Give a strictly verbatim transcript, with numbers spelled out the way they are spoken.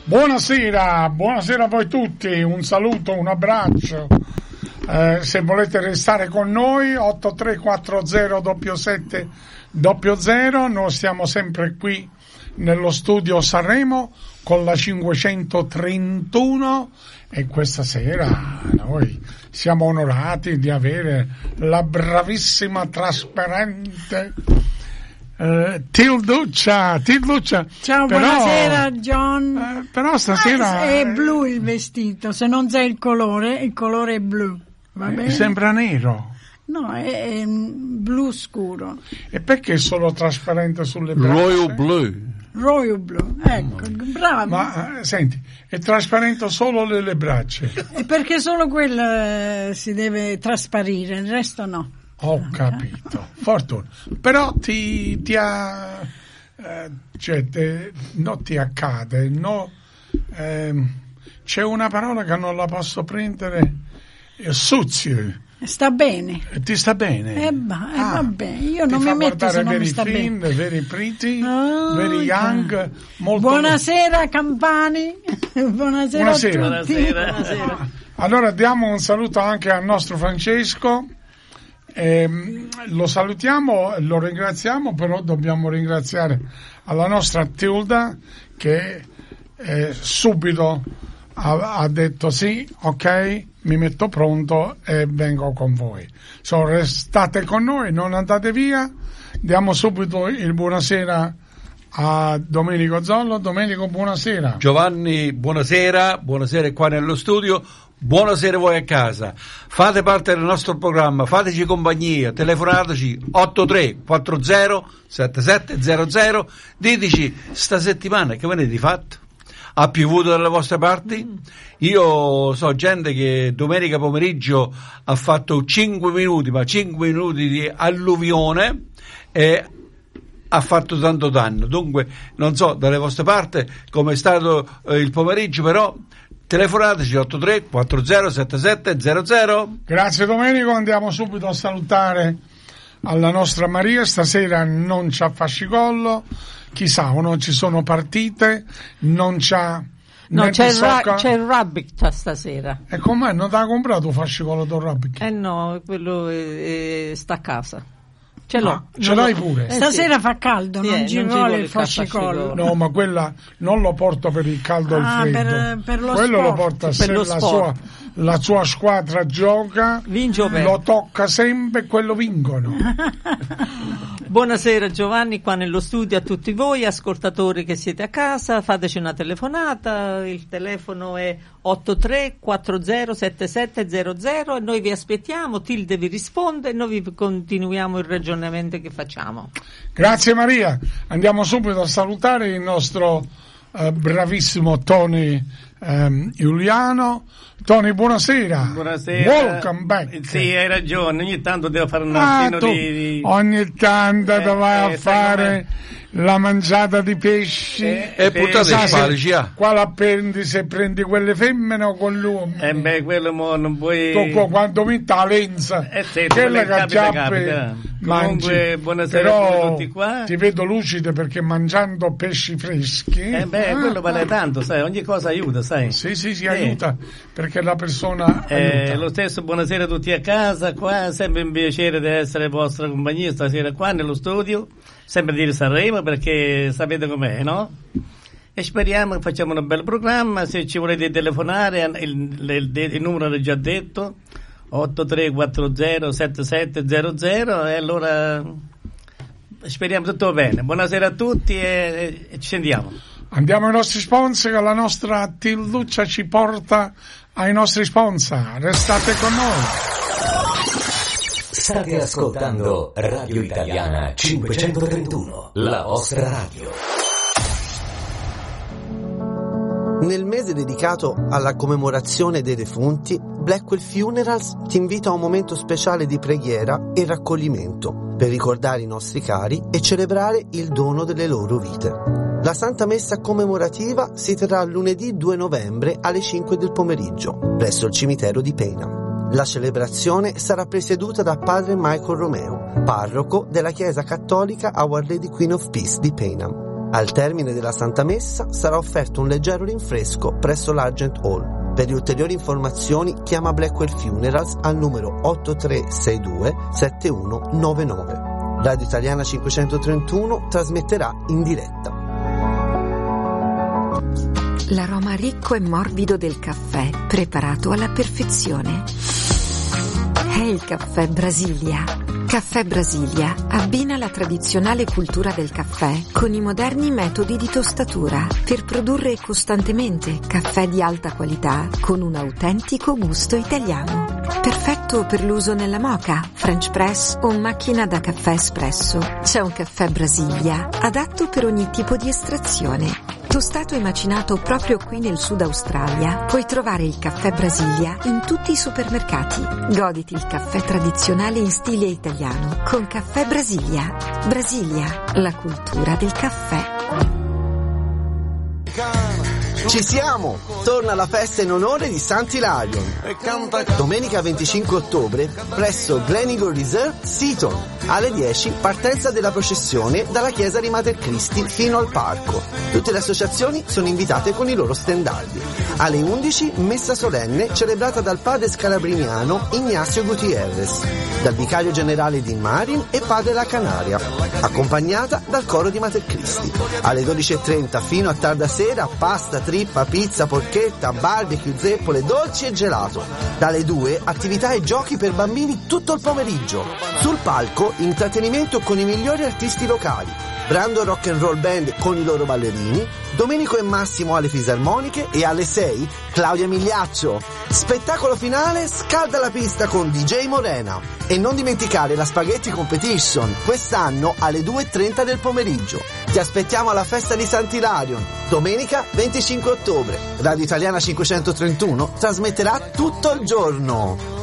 Buonasera, buonasera a voi tutti, un saluto, un abbraccio. Eh, se volete restare con noi, otto tre quattro zero sette sette zero, noi siamo sempre qui nello studio Sanremo con la cinquecentotrentuno e questa sera noi siamo onorati di avere la bravissima, trasparente Uh, Tilduccia, Tilduccia. Ciao, però, buonasera John. Uh, però stasera ah, è blu il vestito, se non sai il colore, il colore è blu. Va eh, bene? Sembra nero. No, è, è blu scuro. E perché è solo trasparente sulle braccia? Royal Blue. Royal Blue, ecco, bravo. Ma uh, senti, è trasparente solo le braccia. E perché solo quello si deve trasparire, il resto no. Ho capito, fortuna. Però ti, ti ha, eh, cioè, te, non ti accade, no, eh, c'è una parola che non la posso prendere, è suzio. Sta bene. Ti sta bene? Eh, ba, eh ah, vabbè, io non mi metto se non mi sta film, bene. Very pretty, oh, very young, molto buonasera Campani, buonasera, buonasera a tutti. Buonasera. Buonasera. Allora diamo un saluto anche al nostro Francesco. Eh, lo salutiamo, lo ringraziamo, però dobbiamo ringraziare alla nostra Tilda che eh, subito ha, ha detto sì, ok, mi metto pronto e vengo con voi. So, restate con noi, non andate via. Diamo subito il buonasera a Domenico Zollo. Domenico, buonasera. Giovanni, buonasera, buonasera qua nello studio. Buonasera voi a casa, fate parte del nostro programma, fateci compagnia, telefonateci otto tre quattro zero sette sette zero zero, diteci sta settimana che avete fatto? Ha piovuto dalle vostre parti? Io so gente che domenica pomeriggio ha fatto cinque minuti, ma cinque minuti di alluvione e ha fatto tanto danno. Dunque non so dalle vostre parti come è stato eh, il pomeriggio, però telefonateci otto tre quattro zero sette sette zero zero. Grazie Domenico, andiamo subito a salutare alla nostra Maria. Stasera non c'ha fascicollo, chissà, o non ci sono partite, non c'ha no, c'è il, ra- c'è il rabbit stasera. E com'è? Non ti ha comprato il fascicolo del rabbit? Eh no, quello è, è, sta a casa. Ce l'ho. Ah, ce l'hai pure? Eh, Stasera sì. Fa caldo, non, sì, ci, non vuole ci vuole il fascicolo. No, ma quella non lo porto per il caldo e ah, il freddo. Per, per lo quello sport. lo porta per se lo la sport. sua, la sua squadra gioca, Vince lo tocca sempre e quello vincono. Buonasera Giovanni, qua nello studio a tutti voi ascoltatori che siete a casa, fateci una telefonata, il telefono è otto tre quattro zero sette sette zero zero e noi vi aspettiamo, Tilde vi risponde e noi vi continuiamo il ragionamento che facciamo. Grazie Maria, andiamo subito a salutare il nostro eh, bravissimo Tony ehm, Giuliano. Tony, buonasera. Buonasera. Welcome back. Sì, hai ragione, ogni tanto devo fare un ah, attimo tu, di, di... ogni tanto eh, vai eh, a fare la mangiata di pesci eh, e portate i palici, ah. Qua la prendi, se prendi quelle femmine o con l'uomo. Eh beh, quello mo non puoi... Tu quando mi la lenza, eh, sì, quella che capita, giappe capita. mangi. Comunque, buonasera però a tutti qua. Ti vedo lucide perché mangiando pesci freschi. Eh beh, ah, quello vale tanto, sai, ogni cosa aiuta, sai. Sì, sì, sì, eh. aiuta, perché la persona eh, aiuta. Lo stesso, buonasera a tutti a casa, qua, sempre un piacere di essere vostra compagnia stasera qua nello studio. Sempre dire Sanremo perché sapete com'è, no? E speriamo che facciamo un bel programma. Se ci volete telefonare, il, il, il numero l'ho già detto, otto tre quattro zero sette sette zero zero, e allora speriamo tutto bene. Buonasera a tutti e, e ci sentiamo. Andiamo ai nostri sponsor, la nostra Tilduccia ci porta ai nostri sponsor. Restate con noi. State ascoltando Radio Italiana cinquecentotrentuno, la vostra radio. Nel mese dedicato alla commemorazione dei defunti, Blackwell Funerals ti invita a un momento speciale di preghiera e raccoglimento per ricordare i nostri cari e celebrare il dono delle loro vite. La Santa Messa commemorativa si terrà lunedì due novembre alle cinque del pomeriggio presso il cimitero di Pena. La celebrazione sarà presieduta da padre Michael Romeo, parroco della Chiesa Cattolica Our Lady Queen of Peace di Pena. Al termine della Santa Messa sarà offerto un leggero rinfresco presso l'Argent Hall. Per ulteriori informazioni chiama Blackwell Funerals al numero otto tre sei due sette uno nove nove. Radio Italiana cinquecentotrentuno trasmetterà in diretta. L'aroma ricco e morbido del caffè, preparato alla perfezione. È il caffè Brasilia. Caffè Brasilia abbina la tradizionale cultura del caffè con i moderni metodi di tostatura per produrre costantemente caffè di alta qualità con un autentico gusto italiano. Perfetto per l'uso nella moka, French press o macchina da caffè espresso. C'è un caffè Brasilia adatto per ogni tipo di estrazione. Tostato e macinato proprio qui nel Sud Australia, puoi trovare il caffè Brasilia in tutti i supermercati. Goditi il caffè tradizionale in stile italiano con Caffè Brasilia. Brasilia, la cultura del caffè. Ci siamo! Torna la festa in onore di Sant'Ilarion. Domenica venticinque ottobre presso Gleneagle Reserve, Seaton. Alle dieci partenza della processione dalla chiesa di Mater Christi fino al parco. Tutte le associazioni sono invitate con i loro stendardi. Alle undici messa solenne celebrata dal padre scalabriniano Ignacio Gutierrez, dal vicario generale di Marin e padre La Canaria, accompagnata dal coro di Mater Christi. Alle dodici e trenta fino a tarda sera pasta, trippa, pizza, porchetta, barbecue, zeppole, dolci e gelato. Dalle due attività e giochi per bambini tutto il pomeriggio. Sul palco intrattenimento con i migliori artisti locali. Brando Rock and Roll Band con i loro ballerini, Domenico e Massimo alle fisarmoniche e alle sei Claudia Migliaccio. Spettacolo finale, scalda la pista con D J Morena. E non dimenticare la Spaghetti Competition, quest'anno alle due e trenta del pomeriggio. Ti aspettiamo alla festa di Sant'Ilarion, domenica venticinque ottobre. Radio Italiana cinquecentotrentuno trasmetterà tutto il giorno.